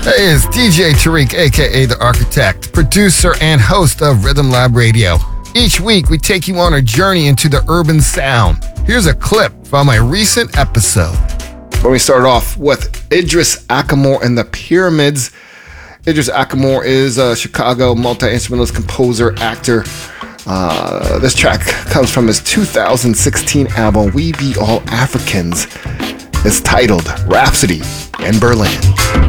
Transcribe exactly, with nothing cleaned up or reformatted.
Hey, it's D J Tariq, aka The Architect, producer and host of Rhythm Lab Radio. Each week, we take you on a journey into the urban sound. Here's a clip from a recent episode. When we start off with Idris Ackamoor and the Pyramids. Idris Ackamoor is a Chicago multi-instrumentalist, composer, actor. Uh, this track comes from his two thousand sixteen album, We Be All Africans. It's titled Rhapsody in Berlin.